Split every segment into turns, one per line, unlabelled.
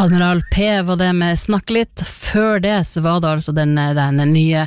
Admiral P var det med Snakk litt. Før det så var det altså den nye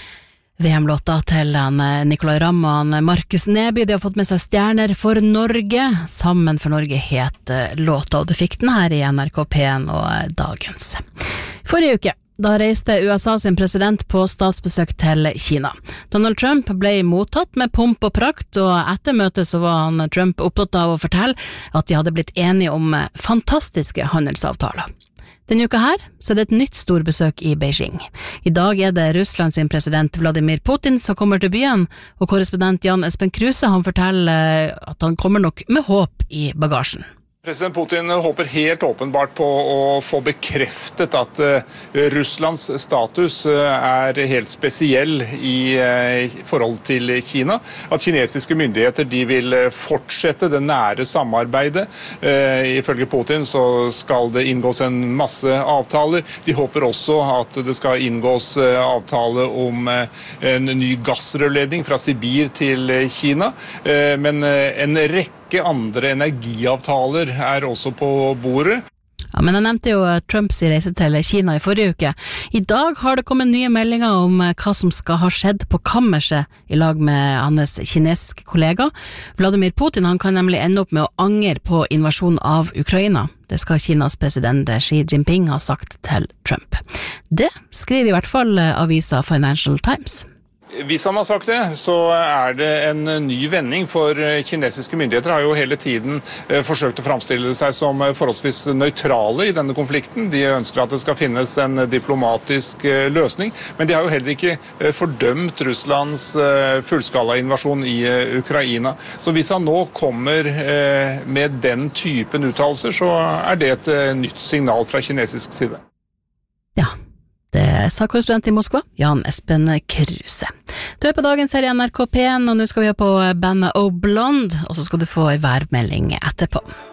VM-låta til Nicolai Ramm og Markus Neby. De har fått med seg Stjerner for Norge. Sammen for Norge het låta, og du fikk den her i NRK P1 og dagens. Forrige uke da reiste USA sin president på statsbesøk til Kina. Donald Trump ble mottatt med pomp og prakt, og etter møtet så var Trump opptatt av å fortelle at de hadde blitt enige om fantastiske handelsavtaler. Denne uka her så er det et nytt storbesøk i Beijing. I dag er det Russland sin president Vladimir Putin som kommer til byen, og korrespondent Jan Espen Kruse han forteller at han kommer nok med håp i bagasjen.
President Putin håper helt åpenbart på å få bekreftet at Russlands status er helt spesiell i forhold til Kina. At kinesiske myndigheter de vil fortsette det nære samarbeidet. Ifølge Putin så skal det inngås en masse avtaler. De håper også at det skal inngås avtale om en ny gassrørledning fra Sibir til Kina. Men en rekke andre energiavtaler er også på bordet.
Ja, men jeg nevnte jo Trumps reise til Kina i forrige uke. I dag har det kommet nye meldinger om hva som skal ha skjedd på kammerset i lag med hans kinesiske kollega. Vladimir Putin han kan nemlig ende opp med å angre på invasjonen av Ukraina. Det skal Kinas president Xi Jinping ha sagt til Trump. Det skriver i hvert fall avisa Financial Times.
Hvis han har sagt det, så er det en ny vending, for kinesiske myndigheter har jo hele tiden forsøkt å framstille seg som forholdsvis nøytrale i denne konflikten. De ønsker at det skal finnes en diplomatisk løsning, men de har jo heller ikke fordømt Russlands fullskala invasjon i Ukraina. Så hvis han nå kommer med den typen uttalelser, så er det et nytt signal fra kinesisk side.
Ja. Det sa korrespondent i Moskva, Jan Espen Kruse. Du er på dagens serie NRK P1, og nå skal vi ha på bandet O Blonde, og så skal du få en værmelding etterpå.